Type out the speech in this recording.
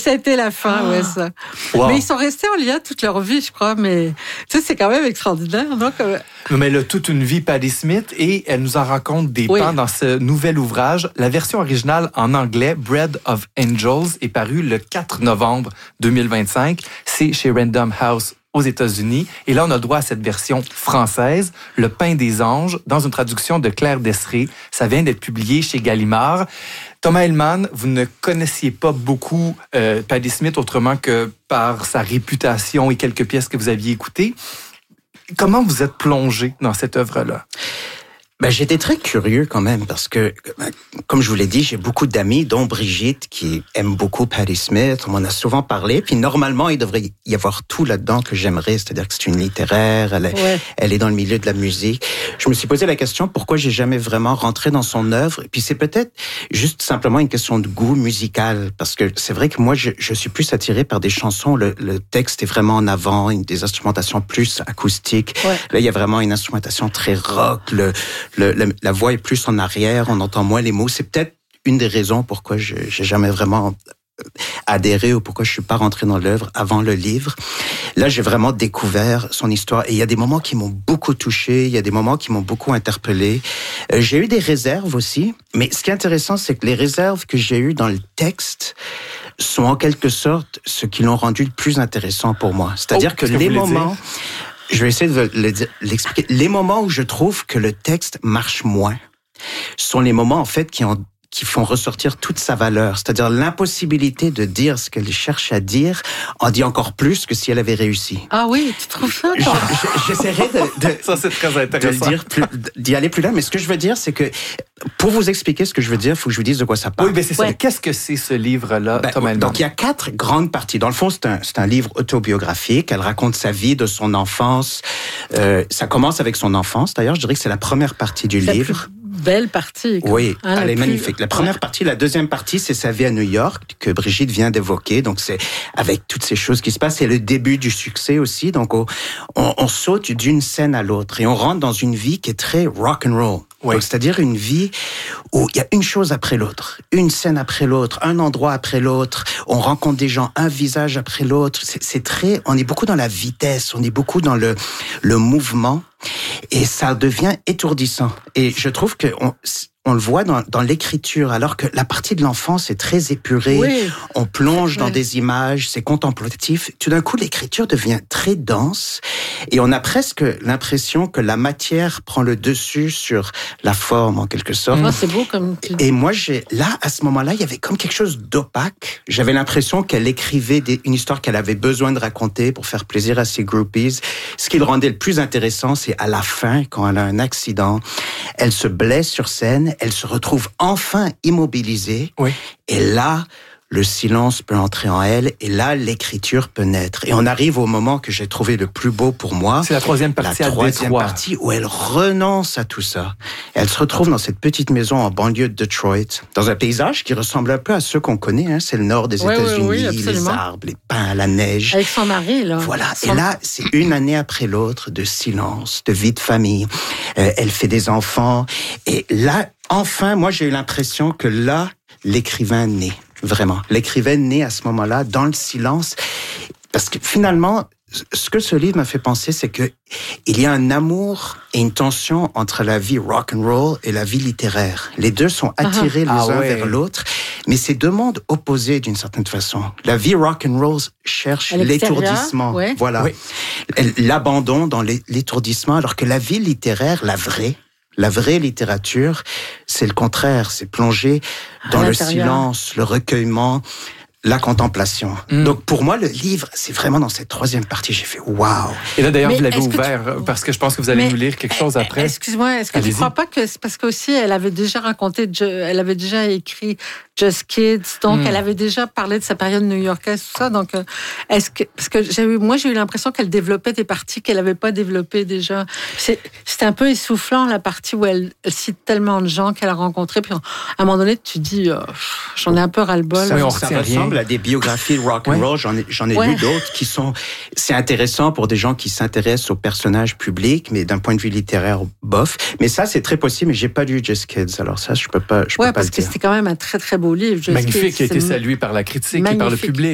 ça a été la fin, ouais, ça. Wow. Mais ils sont restés en lien toute leur vie, je crois, mais tu sais, c'est quand même extraordinaire, non? Mais elle a toute une vie, Patti Smith, et elle nous en raconte des pans dans ce nouvel ouvrage. La version originale en anglais, Bread of Angels, est parue le 4 novembre 2025. C'est chez Random House aux États-Unis. Et là, on a le droit à cette version française, Le pain des anges, dans une traduction de Claire Desseret. Ça vient d'être publié chez Gallimard. Thomas Hellman, vous ne connaissiez pas beaucoup Patti Smith autrement que par sa réputation et quelques pièces que vous aviez écoutées. Comment vous êtes plongé dans cette œuvre-là? J'étais très curieux quand même parce que, comme je vous l'ai dit, j'ai beaucoup d'amis, dont Brigitte, qui aime beaucoup Patti Smith. On m'en a souvent parlé. Puis normalement, il devrait y avoir tout là-dedans que j'aimerais. C'est-à-dire que c'est une littéraire, elle est dans le milieu de la musique. Je me suis posé la question pourquoi j'ai jamais vraiment rentré dans son œuvre. Et puis c'est peut-être juste simplement une question de goût musical. Parce que c'est vrai que moi, je suis plus attiré par des chansons. Le texte est vraiment en avant, des instrumentations plus acoustiques. Ouais. Là, il y a vraiment une instrumentation très rock. La voix est plus en arrière, on entend moins les mots. C'est peut-être une des raisons pourquoi j'ai jamais vraiment adhéré ou pourquoi je suis pas rentré dans l'œuvre avant le livre. Là, j'ai vraiment découvert son histoire et il y a des moments qui m'ont beaucoup touché, il y a des moments qui m'ont beaucoup interpellé. J'ai eu des réserves aussi, mais ce qui est intéressant, c'est que les réserves que j'ai eues dans le texte sont en quelque sorte ce qui l'ont rendu le plus intéressant pour moi. C'est-à-dire que les moments... Je vais essayer de l'expliquer. Les moments où je trouve que le texte marche moins sont les moments, en fait, qui font ressortir toute sa valeur. C'est-à-dire l'impossibilité de dire ce qu'elle cherche à dire en dit encore plus que si elle avait réussi. Ah oui, tu trouves ça? J'essaierai ça, c'est très intéressant. D'y aller plus loin. Mais ce que je veux dire, c'est que pour vous expliquer ce que je veux dire, il faut que je vous dise de quoi ça parle. Oui, mais c'est ça. Qu'est-ce que c'est ce livre-là, Thomas Hellman? Donc, il y a 4 grandes parties. Dans le fond, c'est un livre autobiographique. Elle raconte sa vie de son enfance. Ça commence avec son enfance. D'ailleurs, je dirais que c'est la première partie du livre. Belle partie. Oui, elle est magnifique. La première partie, la deuxième partie, c'est sa vie à New York que Brigitte vient d'évoquer. Donc, c'est avec toutes ces choses qui se passent. C'est le début du succès aussi. Donc, on saute d'une scène à l'autre et on rentre dans une vie qui est très rock and roll. Oui. Donc, c'est-à-dire une vie où il y a une chose après l'autre, une scène après l'autre, un endroit après l'autre. On rencontre des gens, un visage après l'autre. On est beaucoup dans la vitesse, on est beaucoup dans le mouvement. Et ça devient étourdissant. Et je trouve que on le voit dans l'écriture, alors que la partie de l'enfance est très épurée. Oui, on plonge dans des images, c'est contemplatif. Tout d'un coup, l'écriture devient très dense et on a presque l'impression que la matière prend le dessus sur la forme, en quelque sorte. C'est beau comme... Et moi, à ce moment-là, il y avait comme quelque chose d'opaque. J'avais l'impression qu'elle écrivait une histoire qu'elle avait besoin de raconter pour faire plaisir à ses groupies. Ce qui le rendait le plus intéressant, c'est à la fin, quand elle a un accident, elle se blesse sur scène, elle se retrouve enfin immobilisée. Oui. Et là, le silence peut entrer en elle. Et là, l'écriture peut naître. Et on arrive au moment que j'ai trouvé le plus beau pour moi. C'est la troisième partie à Détroit. La troisième partie où elle renonce à tout ça. Elle se retrouve dans cette petite maison en banlieue de Detroit, dans un paysage qui ressemble un peu à ceux qu'on connaît. Hein. C'est le nord des États-Unis, les arbres, les pins, la neige. Avec son mari, là. Voilà. Et là, c'est une année après l'autre de silence, de vie de famille. Elle fait des enfants. Et là, enfin, moi, j'ai eu l'impression que là, l'écrivain naît. Vraiment. L'écrivain naît à ce moment-là, dans le silence. Parce que finalement, ce que ce livre m'a fait penser, c'est que il y a un amour et une tension entre la vie rock and roll et la vie littéraire. Les deux sont attirés les uns vers l'autre, mais c'est deux mondes opposés d'une certaine façon. La vie rock and roll cherche l'étourdissement. Ouais. Voilà. Oui. L'abandon dans l'étourdissement, alors que la vie littéraire, la vraie littérature, c'est le contraire. C'est plonger dans le silence, le recueillement, la contemplation. Donc, pour moi, le livre, c'est vraiment dans cette troisième partie. J'ai fait « waouh ». Et là, d'ailleurs, vous l'avez ouvert parce que je pense que vous allez nous lire quelque chose après. Excuse-moi, est-ce que tu ne crois pas que c'est parce qu'aussi, elle avait déjà écrit Just Kids, donc elle avait déjà parlé de sa période new-yorkaise, tout ça. Donc, parce que j'ai eu l'impression qu'elle développait des parties qu'elle n'avait pas développées déjà. C'était un peu essoufflant, la partie où elle cite tellement de gens qu'elle a rencontrés. Puis à un moment donné, tu dis, j'en ai un peu ras-le-bol. Ça ressemble à des biographies de rock and roll. J'en ai lu d'autres qui sont... C'est intéressant pour des gens qui s'intéressent aux personnages publics, mais d'un point de vue littéraire, bof. Mais ça, c'est très possible, mais j'ai pas lu Just Kids. Alors ça, je peux pas le dire. Parce que c'était quand même un très, très beau livre. Magnifique, qui a été salué par la critique et par le public.